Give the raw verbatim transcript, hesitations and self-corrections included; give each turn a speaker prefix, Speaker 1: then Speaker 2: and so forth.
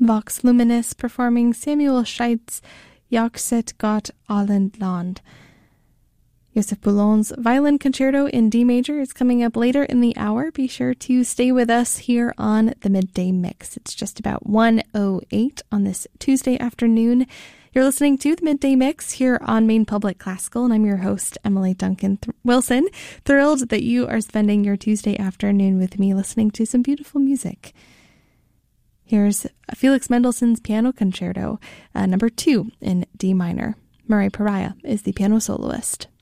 Speaker 1: Vox Luminis performing Samuel Scheidt's Jauchzet Gott allen Land. Joseph Boulon's Violin Concerto in D major is coming up later in the hour. Be sure to stay with us here on the Midday Mix. It's just about one oh eight on this Tuesday afternoon. You're listening to the Midday Mix here on Maine Public Classical, and I'm your host, Emily Duncan Th- Wilson. Thrilled that you are spending your Tuesday afternoon with me listening to some beautiful music. Here's Felix Mendelssohn's Piano Concerto, uh, number two in D minor. Murray Pariah is the piano soloist.